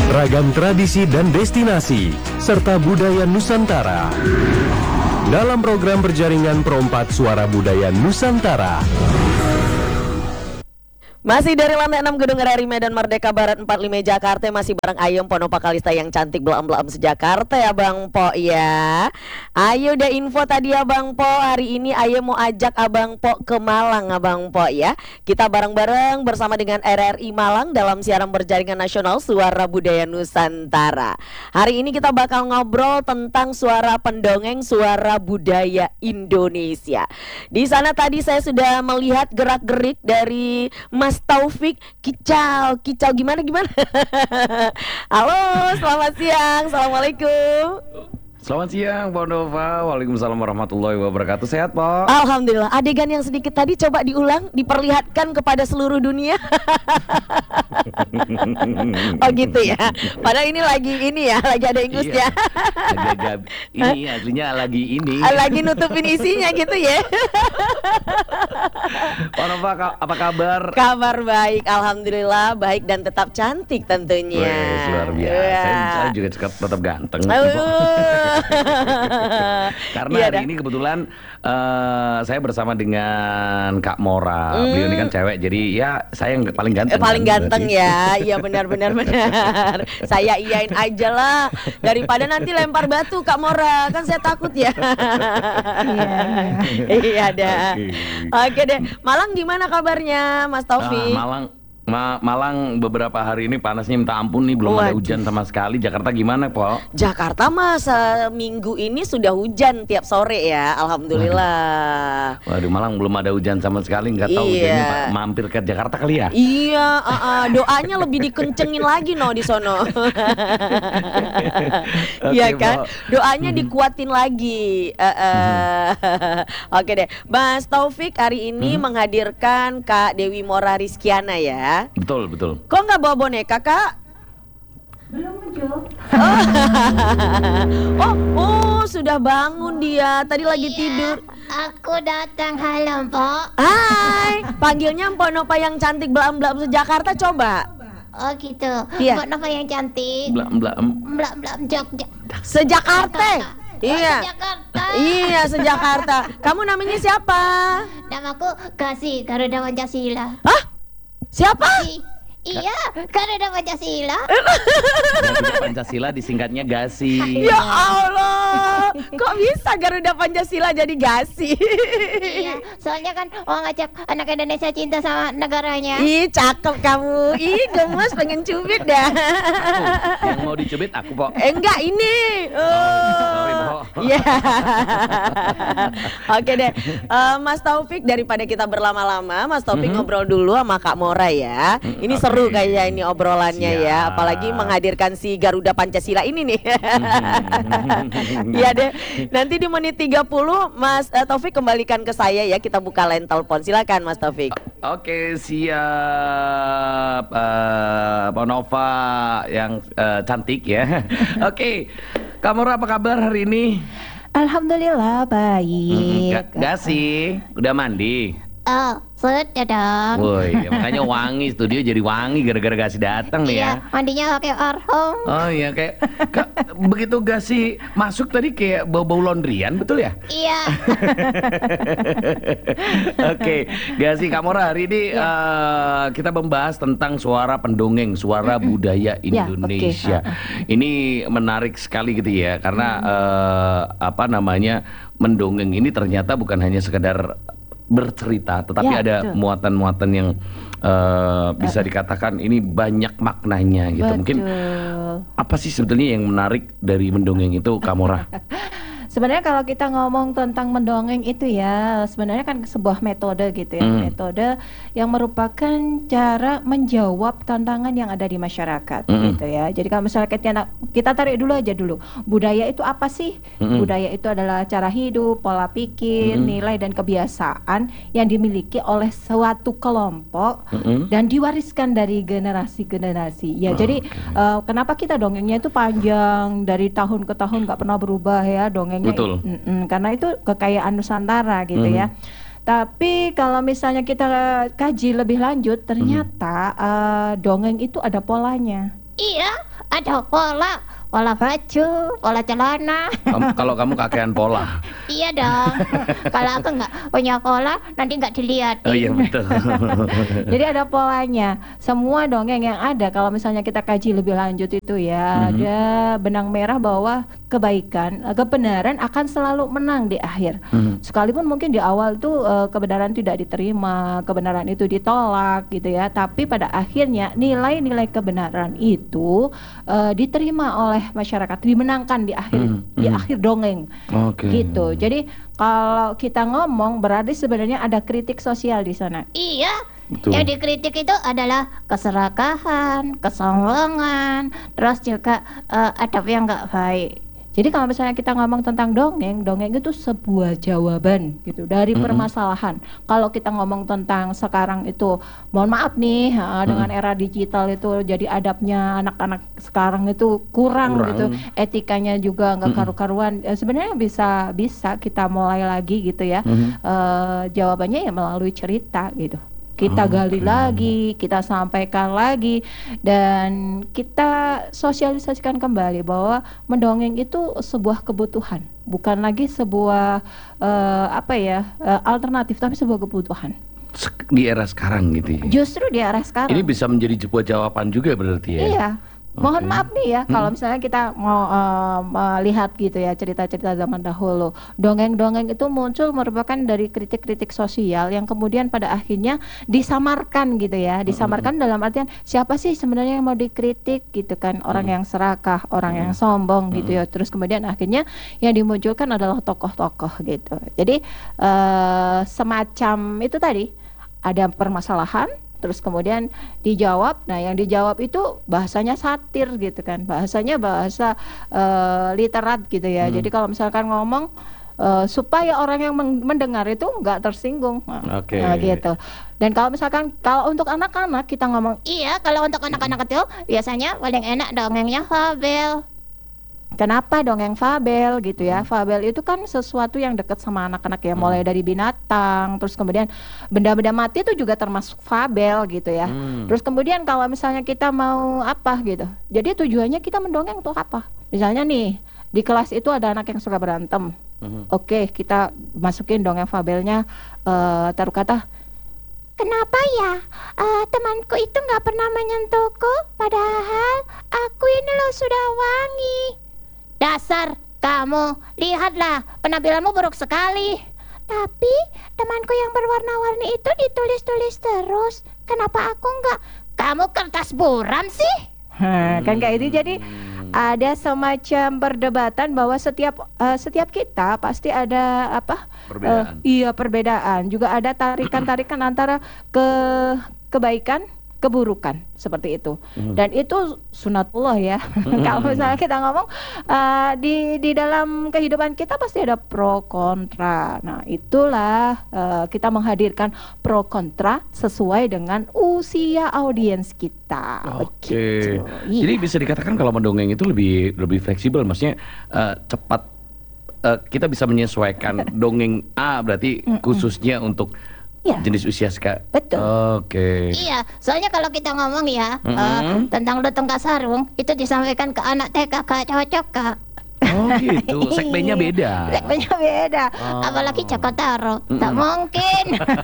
Ragam tradisi dan destinasi, serta budaya Nusantara. Dalam program berjaringan Pro4 Suara Budaya Nusantara. Masih dari lantai 6 Gedung RRI Medan Merdeka Barat 45 Jakarta, masih bareng Ayem Ponopa Kalista yang cantik belam-belam sejakarta ya Bang Po ya. Ayo deh info tadi ya Bang Po, hari ini Ayem mau ajak Abang Po ke Malang Abang Po ya. Kita bareng-bareng bersama dengan RRI Malang dalam siaran berjaringan nasional Suara Budaya Nusantara. Hari ini kita bakal ngobrol tentang suara pendongeng, suara budaya Indonesia. Di sana tadi saya sudah melihat gerak-gerik dari Mas Taufik, kicau gimana? Halo, selamat siang, assalamualaikum. Selamat siang, Pak Nova. Waalaikumsalam warahmatullahi wabarakatuh. Sehat, Pak? Alhamdulillah. Adegan yang sedikit tadi coba diulang, diperlihatkan kepada seluruh dunia. Oh gitu ya. Padahal ini lagi ada ingusnya. Iya, ini aslinya lagi ini. Lagi nutupin isinya gitu ya. Pak Nova, apa kabar? Kabar baik, alhamdulillah, baik dan tetap cantik tentunya. Wes, luar biasa. Saya juga tetap ganteng. Karena iya, hari ini kebetulan saya bersama dengan Kak Mora. Beliau ini kan cewek, jadi ya saya yang paling ganteng. Paling ganteng ya, iya benar. Saya iyain aja lah, daripada nanti lempar batu Kak Mora, kan saya takut ya. Iya dah. Oke deh, Malang gimana kabarnya Mas Taufik? Malang beberapa hari ini panasnya minta ampun nih, belum ada hujan sama sekali. Jakarta gimana, Po? Jakarta masa minggu ini sudah hujan tiap sore ya, alhamdulillah. Waduh, Malang belum ada hujan sama sekali, nggak tahu hujannya Pak, mampir ke Jakarta kali ya? Iya, doanya lebih dikencengin lagi di sono. Iya kan? Doanya dikuatin lagi. Oke deh, Mas Taufik hari ini menghadirkan Kak Dewi Mora Rizkiana ya. Betul. Kok nggak bawa boneka, Kak? Belum muncul. Oh, sudah bangun dia. Tadi lagi tidur. Aku datang, halo Mpok. Hai, panggilnya Mpok Nova yang cantik belam-belam se-Jakarta coba. Oh gitu. Iya. Mpok Nova yang cantik. Belam-belam Jogja. Se-Jakarta. Iya. Jakarta. Iya, se-Jakarta. Kamu namanya siapa? Namaku Gasi, Garuda Pancasila. Hah? Siapa? Iya, Garuda Pancasila. Garuda Pancasila disingkatnya Gasi. Ya Allah, kok bisa Garuda Pancasila jadi Gasi? Iya, soalnya kan mau ngajak anak Indonesia cinta sama negaranya. Ih, cakep kamu. Ih, gemes pengen cubit dah. Yang mau dicubit aku, Po. Enggak, ini. Sorry, Po. Iya. Oke deh, Mas Taufik, daripada kita berlama-lama, Mas Taufik ngobrol dulu sama Kak Mora ya. Ini seru kayaknya ini obrolannya. Siap. Ya, apalagi menghadirkan si Garuda Pancasila ini nih. Iya deh. Nanti di menit 30 Mas Taufik kembalikan ke saya ya. Kita buka line telepon. Silakan Mas Taufik. Oke, siap. Pak Nova yang cantik ya. Oke, Kak Mora apa kabar hari ini? Alhamdulillah baik. Gasi, udah mandi? Oh, sudah dong. Woi, makanya wangi, studio jadi wangi gara-gara Gasi datang nih ya. Iya, mandinya pakai parfum. Oh iya, kayak begitu Gasi masuk tadi kayak bau-bau laundryan, betul ya? Iya. Oke, Gasi, Kak Mora, hari ini kita membahas tentang suara pendongeng, suara budaya Indonesia. Ini menarik sekali gitu ya, karena mendongeng ini ternyata bukan hanya sekedar bercerita, tetapi ada muatan-muatan yang bisa dikatakan ini banyak maknanya gitu. Mungkin apa sih sebetulnya yang menarik dari mendongeng itu, Kak Mora? Sebenarnya kalau kita ngomong tentang mendongeng itu ya, sebenarnya kan sebuah metode gitu ya, metode yang merupakan cara menjawab tantangan yang ada di masyarakat gitu ya. Jadi kalau misalnya kita tarik dulu, budaya itu apa sih? Budaya itu adalah cara hidup, pola pikir, nilai dan kebiasaan yang dimiliki oleh suatu kelompok dan diwariskan dari generasi ke generasi. Ya, jadi kenapa kita dongengnya itu panjang dari tahun ke tahun nggak pernah berubah ya dongeng. Betul. Karena itu kekayaan Nusantara gitu ya. Tapi kalau misalnya kita kaji lebih lanjut, ternyata dongeng itu ada polanya. Iya, Ada pola baju, pola celana. Kalau kamu kakean pola. Iya dong. Kalau aku nggak punya pola, nanti nggak dilihat. Oh iya betul. Jadi ada polanya. Semua dongeng yang ada kalau misalnya kita kaji lebih lanjut itu ya, ada benang merah bahwa kebaikan, kebenaran akan selalu menang di akhir. Sekalipun mungkin di awal tuh kebenaran tidak diterima, kebenaran itu ditolak gitu ya. Tapi pada akhirnya nilai-nilai kebenaran itu diterima oleh masyarakat, dimenangkan di akhir dongeng. Gitu. Jadi kalau kita ngomong berarti sebenarnya ada kritik sosial di sana. Iya. Betul. Yang dikritik itu adalah keserakahan, kesombongan, terus juga adab yang nggak baik. Jadi kalau misalnya kita ngomong tentang dongeng itu sebuah jawaban gitu dari permasalahan. Kalau kita ngomong tentang sekarang itu, mohon maaf nih, dengan era digital itu jadi adabnya anak-anak sekarang itu kurang gitu, etikanya juga nggak karu-karuan. Sebenarnya bisa kita mulai lagi gitu ya. Jawabannya ya melalui cerita gitu. Kita gali lagi, kita sampaikan lagi, dan kita sosialisasikan kembali bahwa mendongeng itu sebuah kebutuhan, bukan lagi sebuah alternatif, tapi sebuah kebutuhan. Di era sekarang gitu ya. Justru di era sekarang. Ini bisa menjadi sebuah jawaban juga berarti ya. Iya. Mohon maaf nih ya, kalau misalnya kita mau melihat gitu ya cerita-cerita zaman dahulu, dongeng-dongeng itu muncul merupakan dari kritik-kritik sosial yang kemudian pada akhirnya disamarkan gitu ya, disamarkan dalam artian siapa sih sebenarnya yang mau dikritik gitu kan, orang yang serakah, orang yang sombong gitu ya, terus kemudian akhirnya yang dimunculkan adalah tokoh-tokoh gitu. Jadi semacam itu tadi, ada permasalahan, terus kemudian dijawab. Nah yang dijawab itu bahasanya satir gitu kan, bahasanya bahasa literat gitu ya. Jadi kalau misalkan ngomong supaya orang yang mendengar itu nggak tersinggung, nah, gitu. Dan kalau misalkan kalau untuk anak-anak kita ngomong, Iya, kalau untuk anak-anak kecil biasanya paling enak dongengnya fabel. kenapa dongeng fabel gitu ya? Fabel itu kan sesuatu yang dekat sama anak-anak ya, mulai dari binatang, terus kemudian benda-benda mati itu juga termasuk fabel gitu ya. Terus kemudian kalau misalnya kita mau apa gitu, jadi tujuannya kita mendongeng untuk apa? Misalnya nih, di kelas itu ada anak yang suka berantem. Oke, kita masukin dongeng fabelnya, taruh kata, Kenapa ya temanku itu nggak pernah menyentuhku, padahal aku ini loh sudah wangi. Dasar kamu, lihatlah penampilanmu buruk sekali. Tapi temanku yang berwarna-warni itu ditulis-tulis terus. Kenapa aku enggak? Kamu kertas buram sih? Kan kayak itu. Jadi ada semacam perdebatan bahwa setiap kita pasti ada Perbedaan. Perbedaan. Juga ada tarikan-tarikan antara kebaikan, keburukan seperti itu. Dan itu sunatullah ya. Kalau misalnya kita ngomong di dalam kehidupan kita pasti ada pro kontra. Nah, itulah kita menghadirkan pro kontra sesuai dengan usia audiens kita. Oke. Begitu. Jadi bisa dikatakan kalau mendongeng itu lebih fleksibel, maksudnya cepat, kita bisa menyesuaikan dongeng A berarti khususnya untuk jenis usia sekarang. Betul. Oke. Iya, soalnya kalau kita ngomong ya tentang lutung kasarung itu disampaikan ke anak TK gak cocok, Kak. Oh gitu, segmennya beda. Segmennya beda. Apalagi Joko Taro, tak mungkin.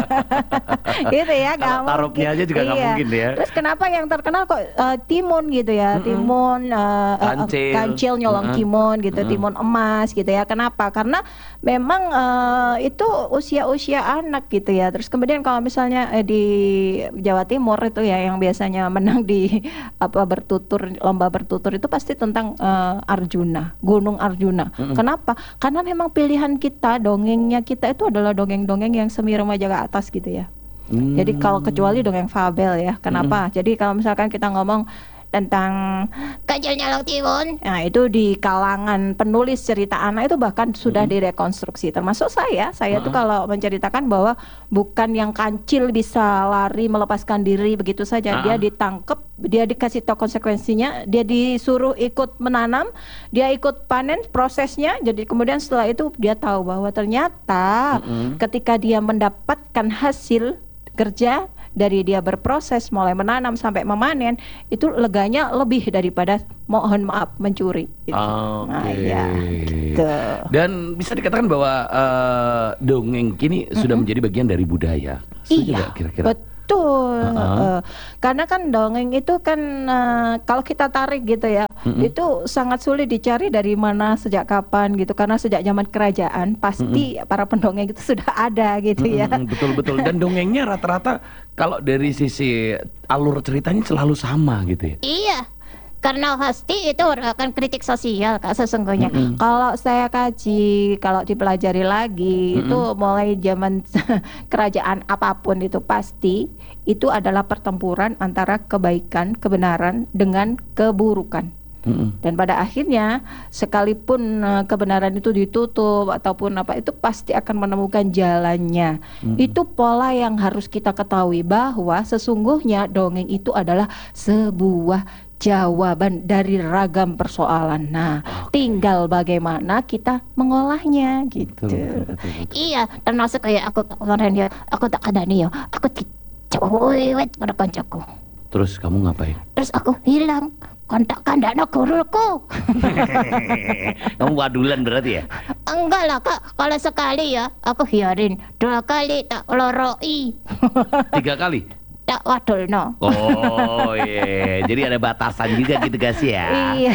Gitu ya, nggak mungkin. Tarupnya aja juga nggak mungkin ya. Terus kenapa yang terkenal kok timun gitu ya, timun, kancil nyolong timun gitu, timun emas gitu ya. Kenapa? Karena memang itu usia-usia anak gitu ya. Terus kemudian kalau misalnya di Jawa Timur itu ya yang biasanya menang di lomba bertutur itu pasti tentang Arjuna, Gunung Arjuna. Kenapa? Karena memang pilihan kita, dongengnya kita itu adalah dongeng-dongeng yang semi remaja ke atas gitu ya. Jadi kalau kecuali dongeng fabel ya. Kenapa? Jadi kalau misalkan kita ngomong tentang Kancil nyolong timun, nah itu di kalangan penulis cerita anak itu bahkan sudah direkonstruksi. Termasuk saya tuh kalau menceritakan bahwa bukan yang kancil bisa lari melepaskan diri begitu saja. Dia ditangkap, dia dikasih tahu konsekuensinya, dia disuruh ikut menanam, dia ikut panen prosesnya. Jadi kemudian setelah itu dia tahu bahwa ternyata ketika dia mendapatkan hasil kerja, dari dia berproses mulai menanam sampai memanen itu leganya lebih daripada mohon maaf mencuri gitu. Nah, ya, gitu. Dan bisa dikatakan bahwa dongeng kini sudah menjadi bagian dari budaya. Setuju Iya, nggak kira-kira? betul. Karena kan dongeng itu kan kalau kita tarik gitu ya, itu sangat sulit dicari dari mana sejak kapan gitu. Karena sejak zaman kerajaan pasti para pendongeng itu sudah ada gitu ya. Betul-betul. Dan dongengnya rata-rata kalau dari sisi alur ceritanya selalu sama gitu ya. Iya, karena pasti itu merupakan kritik sosial Kak sesungguhnya. Kalau saya kaji, kalau dipelajari lagi itu mulai zaman kerajaan apapun itu pasti itu adalah pertempuran antara kebaikan, kebenaran dengan keburukan. Dan pada akhirnya sekalipun kebenaran itu ditutup ataupun apa itu pasti akan menemukan jalannya. Itu pola yang harus kita ketahui bahwa sesungguhnya dongeng itu adalah sebuah jawaban dari ragam persoalan. Nah, tinggal bagaimana kita mengolahnya gitu. Iya, termasuk kayak aku kemarin ya, aku tak ada nih ya, aku cewek pada kancaku. Terus kamu ngapain? Terus aku hilang kontak kandana guruku. Kamu wadulan berarti ya? Enggak lah Kak, kalau sekali ya aku biarin, 2 kali tak loroi. 3 kali? Tak wadulno. Oh iya, jadi ada batasan juga gitu guys ya? Iya.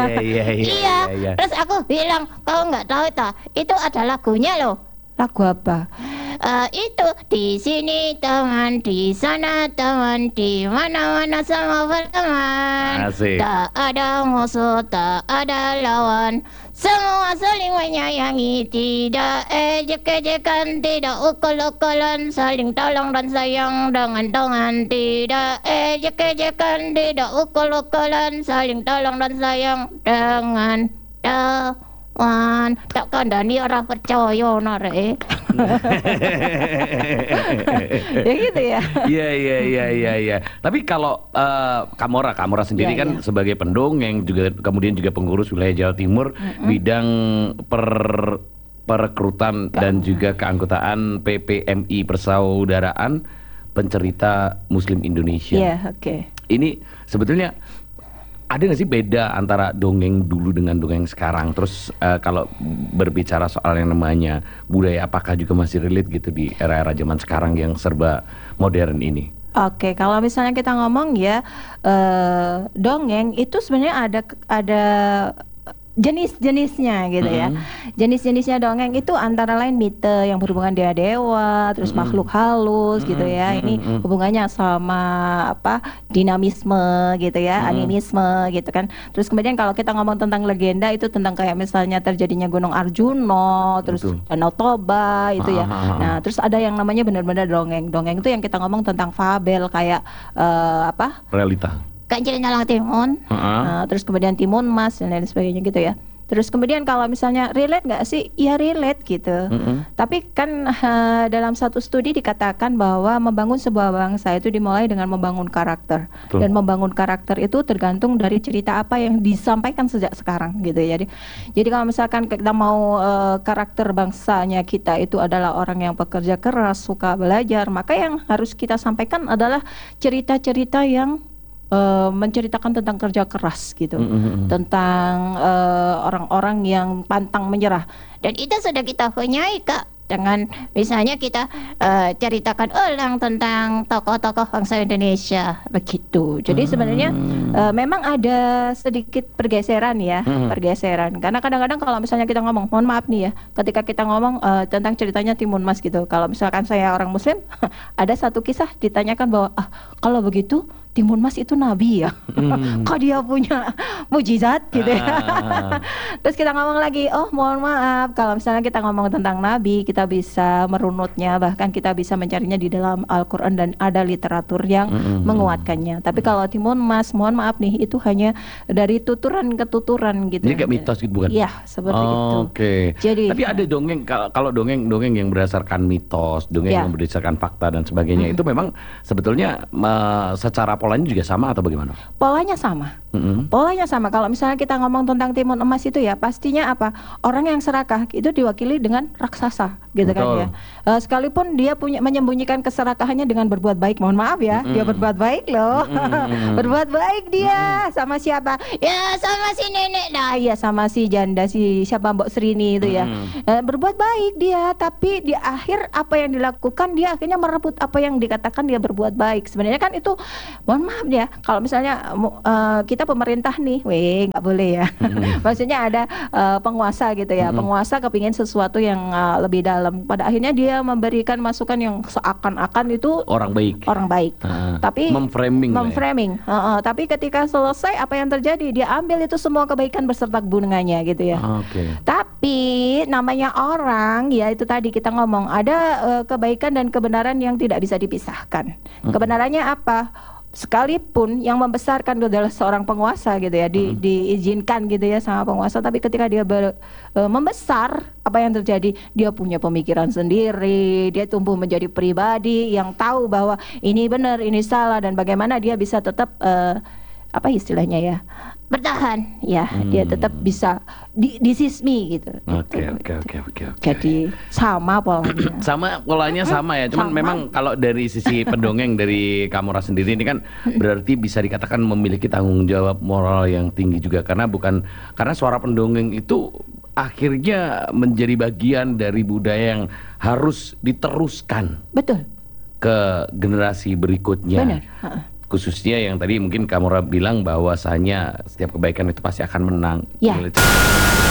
Iya. Terus aku bilang, kau nggak tahu tak? Itu ada lagunya loh. Lagu apa? Itu di sini teman, di sana teman, di mana-mana sama berteman. Asik. Tak ada musuh, tak ada lawan. Semua saling menyayangi, tidak ejek-ejekan, tidak ukul-ukulan, saling tolong dan sayang dengan tangan. Tidak ejek-ejekan, tidak ukul-ukulan, saling tolong dan sayang dengan tangan. Tak kandani orang percaya nare. Ya gitu ya. Iya. Tapi kalau Kamora sendiri kan sebagai pendongeng juga kemudian juga pengurus wilayah Jawa Timur bidang perekrutan dan juga keanggotaan PPMI Persaudaraan Pencerita Muslim Indonesia. Iya, oke. Ini sebetulnya ada nggak sih beda antara dongeng dulu dengan dongeng sekarang? Terus kalau berbicara soal yang namanya budaya, apakah juga masih relate gitu di era-era zaman sekarang yang serba modern ini? Oke, kalau misalnya kita ngomong ya dongeng itu sebenarnya ada jenis-jenisnya gitu ya. Jenis-jenisnya dongeng itu antara lain mite yang berhubungan dengan dewa, terus makhluk halus gitu ya. Ini hubungannya sama apa? Dinamisme gitu ya, animisme gitu kan. Terus kemudian kalau kita ngomong tentang legenda itu tentang kayak misalnya terjadinya Gunung Arjuno, terus Danau Toba itu ya. Nah, terus ada yang namanya benar-benar dongeng. Dongeng itu yang kita ngomong tentang fabel kayak apa? Realita. Kancil Nalang Timun. Terus kemudian Timun Mas dan lain sebagainya gitu ya. Terus kemudian kalau misalnya relate nggak sih? Ya relate gitu. Tapi kan dalam satu studi dikatakan bahwa membangun sebuah bangsa itu dimulai dengan membangun karakter. Dan membangun karakter itu tergantung dari cerita apa yang disampaikan sejak sekarang gitu ya. Jadi kalau misalkan kita mau karakter bangsanya kita itu adalah orang yang pekerja keras, suka belajar, maka yang harus kita sampaikan adalah cerita-cerita yang menceritakan tentang kerja keras gitu, tentang orang-orang yang pantang menyerah. Dan itu sudah kita punyai Kak, dengan misalnya kita ceritakan ulang tentang tokoh-tokoh bangsa Indonesia begitu. Jadi sebenarnya memang ada sedikit pergeseran ya, pergeseran. Karena kadang-kadang kalau misalnya kita ngomong, mohon maaf nih ya, ketika kita ngomong tentang ceritanya Timun Mas gitu, kalau misalkan saya orang Muslim, ada satu kisah ditanyakan bahwa kalau begitu Timun Mas itu nabi ya, kok dia punya mujizat gitu ya. Terus kita ngomong lagi, oh mohon maaf, kalau misalnya kita ngomong tentang nabi, kita bisa merunutnya, bahkan kita bisa mencarinya di dalam Al-Quran dan ada literatur yang menguatkannya. Tapi kalau Timun Mas, mohon maaf nih, itu hanya dari tuturan ke tuturan gitu. Jadi kayak mitos gitu bukan? Iya, seperti itu. Oke. Jadi, tapi ada dongeng, kalau dongeng yang berdasarkan mitos, dongeng yang berdasarkan fakta dan sebagainya, itu memang sebetulnya secara polanya juga sama atau bagaimana? Polanya sama. Polanya sama. Kalau misalnya kita ngomong tentang Timun Emas itu ya pastinya apa? Orang yang serakah itu diwakili dengan raksasa. gitu kan Betul. ya. Sekalipun dia menyembunyikan keserakahannya dengan berbuat baik, mohon maaf ya, dia berbuat baik loh. Berbuat baik dia sama siapa? Ya sama si nenek, nah ya sama si janda si siapa Mbok Srini itu ya. Berbuat baik dia, tapi di akhir apa yang dilakukan dia akhirnya merebut apa yang dikatakan dia berbuat baik. Sebenarnya kan itu, mohon maaf ya, kalau misalnya kita pemerintah nih, nggak boleh ya. Maksudnya ada penguasa gitu ya, penguasa kepingin sesuatu yang lebih dalam. Pada akhirnya dia memberikan masukan yang seakan-akan itu Orang baik. orang baik. Tapi memframing. Tapi ketika selesai apa yang terjadi? Dia ambil itu semua kebaikan beserta bunganya gitu ya. Oke. Tapi namanya orang ya itu tadi kita ngomong ada kebaikan dan kebenaran yang tidak bisa dipisahkan. Kebenarannya apa? Sekalipun yang membesarkan itu adalah seorang penguasa gitu ya, diizinkan gitu ya sama penguasa, tapi ketika dia membesar, apa yang terjadi? Dia punya pemikiran sendiri, dia tumbuh menjadi pribadi yang tahu bahwa ini benar, ini salah, dan bagaimana dia bisa tetap apa istilahnya ya, bertahan ya, dia tetap bisa this is me gitu. Oke. Jadi sama polanya. Polanya sama ya, cuman Sama. memang kalau dari sisi pendongeng dari Kamora sendiri ini kan berarti bisa dikatakan memiliki tanggung jawab moral yang tinggi juga, karena suara pendongeng itu akhirnya menjadi bagian dari budaya yang harus diteruskan Betul. ke generasi berikutnya. Benar. Khususnya yang tadi mungkin Kamora bilang bahwasanya setiap kebaikan itu pasti akan menang. Ya.